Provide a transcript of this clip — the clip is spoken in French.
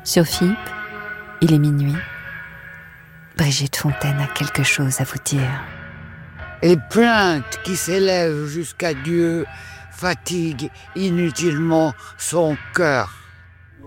Sur FIP, il est minuit. Brigitte Fontaine a quelque chose à vous dire. Les plaintes qui s'élèvent jusqu'à Dieu fatiguent inutilement son cœur.